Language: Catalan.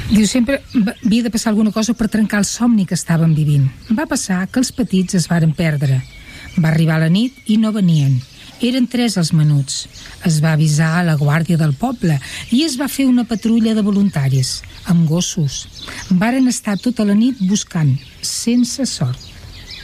Diu, sempre havia de passar alguna cosa per trencar el somni que estaven vivint. Va passar que els petits es varen perdre. Va arribar la nit i no venien. Eren 3 els menuts. Es va avisar a la guàrdia del poble i es va fer una patrulla de voluntaris, amb gossos. Varen estar tota la nit buscant, sense sort.